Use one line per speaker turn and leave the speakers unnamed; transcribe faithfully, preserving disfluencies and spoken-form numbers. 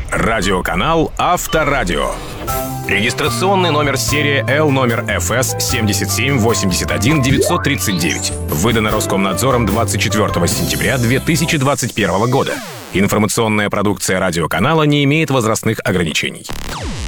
Радиоканал Авторадио. Регистрационный номер серии Л номер эф эс семьдесят семь восемьдесят один девятьсот тридцать девять. Выдано Роскомнадзором двадцать четвёртого сентября две тысячи двадцать первого года. Информационная продукция радиоканала не имеет возрастных ограничений.